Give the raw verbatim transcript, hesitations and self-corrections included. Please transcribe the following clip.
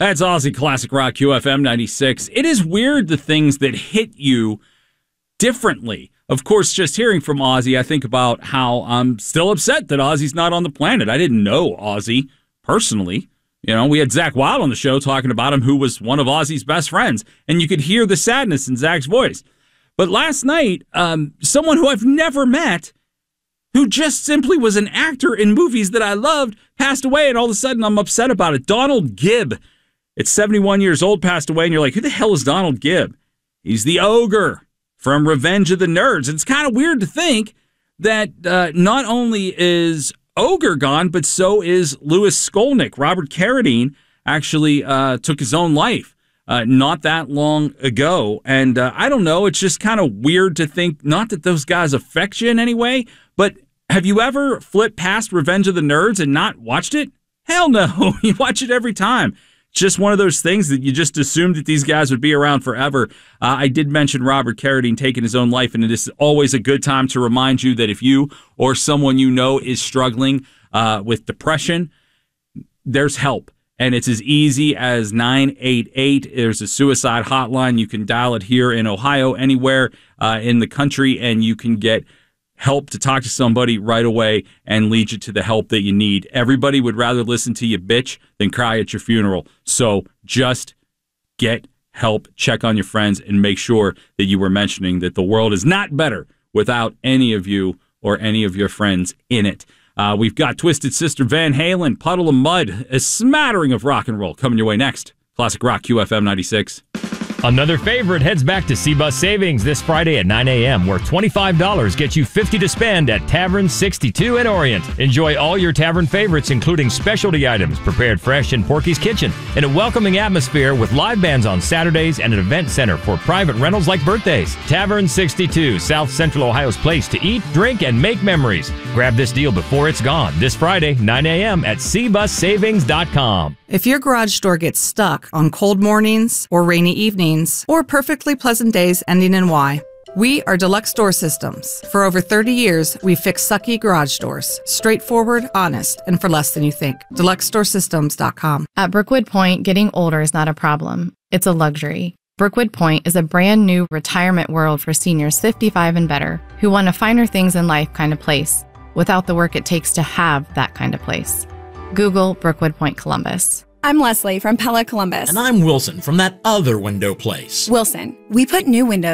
That's Ozzy Classic Rock Q F M ninety-six. It is weird the things that hit you differently. Of course, just hearing from Ozzy, I think about how I'm still upset that Ozzy's not on the planet. I didn't know Ozzy personally. You know, we had Zach Wild on the show talking about him, who was one of Ozzy's best friends, and you could hear the sadness in Zach's voice. But last night, um, someone who I've never met, who just simply was an actor in movies that I loved, passed away, and all of a sudden I'm upset about it. Donald Gibb, at seventy-one years old, passed away, and you're like, who the hell is Donald Gibb? He's the ogre from Revenge of the Nerds. And it's kind of weird to think that uh, not only is Ogre gone, but so is Louis Skolnick. Robert Carradine actually uh, took his own life uh, not that long ago. And uh, I don't know, it's just kind of weird to think, not that those guys affect you in any way, but have you ever flipped past Revenge of the Nerds and not watched it? Hell no. You watch it every time. It's just one of those things that you just assumed that these guys would be around forever. Uh, I did mention Robert Carradine taking his own life, and it is always a good time to remind you that if you or someone you know is struggling uh, with depression, there's help. And it's as easy as nine eight eight. There's a suicide hotline. You can dial it here in Ohio, anywhere uh, in the country, and you can get help to talk to somebody right away and lead you to the help that you need. Everybody would rather listen to you bitch than cry at your funeral. So just get help, check on your friends, and make sure that you were mentioning that the world is not better without any of you or any of your friends in it. Uh, we've got Twisted Sister Van Halen, Puddle of Mud, a smattering of rock and roll coming your way next. Classic Rock Q F M ninety-six. Another favorite heads back to C-Bus Savings this Friday at nine a.m., where twenty-five dollars gets you fifty dollars to spend at Tavern sixty-two in Orient. Enjoy all your tavern favorites, including specialty items prepared fresh in Porky's Kitchen, in a welcoming atmosphere with live bands on Saturdays and an event center for private rentals like birthdays. Tavern sixty-two, South Central Ohio's place to eat, drink, and make memories. Grab this deal before it's gone this Friday, nine a.m. at c bus savings dot com. If your garage door gets stuck on cold mornings or rainy evenings or perfectly pleasant days ending in Y, we are Deluxe Door Systems. For over thirty years, we've fixed sucky garage doors. Straightforward, honest, and for less than you think. deluxe door systems dot com. At Brookwood Point, getting older is not a problem. It's a luxury. Brookwood Point is a brand new retirement world for seniors fifty-five and better who want a finer things in life kind of place without the work it takes to have that kind of place. Google Brookwood Point Columbus. I'm Leslie from Pella Columbus. And I'm Wilson from that other window place. Wilson, we put new windows